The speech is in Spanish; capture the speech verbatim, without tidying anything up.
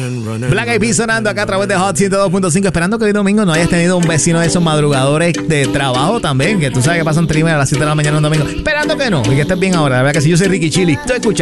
Black Eyed Peas sonando acá a través de Hot ciento dos punto cinco. Esperando que hoy domingo no hayas tenido un vecino de esos madrugadores de trabajo también, que tú sabes que pasan trimmer a las siete de la mañana un domingo. Esperando que no, y que estés bien ahora. La verdad que si yo soy Ricky Chili, estoy escuchando.